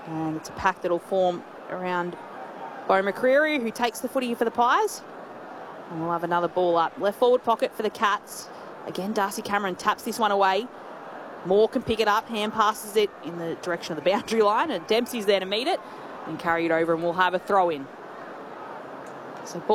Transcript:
And it's a pack that'll form around Bo McCreary, who takes the footy for the Pies. And we'll have another ball up. Left forward pocket for the Cats. Again, Darcy Cameron taps this one away. Moore can pick it up, hand passes it in the direction of the boundary line, and Dempsey's there to meet it and carry it over, and we'll have a throw in. So